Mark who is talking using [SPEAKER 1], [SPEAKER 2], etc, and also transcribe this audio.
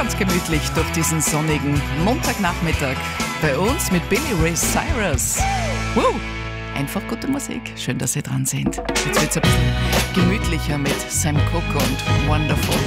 [SPEAKER 1] ganz gemütlich durch diesen sonnigen Montagnachmittag. Bei uns mit Billy Ray Cyrus. Woo! Einfach gute Musik. Schön, dass Sie dran sind. Jetzt wird es ein bisschen gemütlicher mit Sam Cooke und Wonderful.